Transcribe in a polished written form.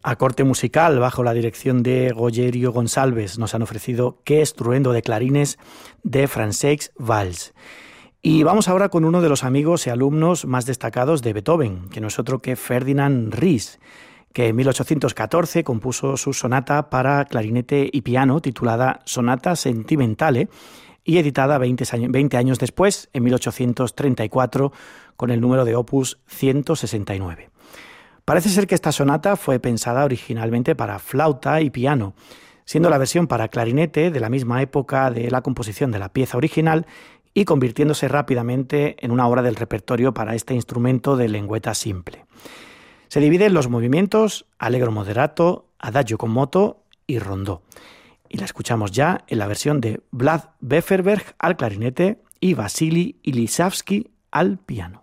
A corte musical, bajo la dirección de Goyerio Gonçalves, nos han ofrecido Qué estruendo de clarines de Francesc Valls. Y vamos ahora con uno de los amigos y alumnos más destacados de Beethoven, que no es otro que Ferdinand Ries, que en 1814 compuso su sonata para clarinete y piano titulada Sonata Sentimentale y editada 20 años después, en 1834, con el número de opus 169. Parece ser que esta sonata fue pensada originalmente para flauta y piano, siendo la versión para clarinete de la misma época de la composición de la pieza original y convirtiéndose rápidamente en una obra del repertorio para este instrumento de lengüeta simple. Se divide en los movimientos Allegro moderato, Adagio con moto y Rondó. Y la escuchamos ya en la versión de Vlad Beferberg al clarinete y Vasily Ilisavsky al piano.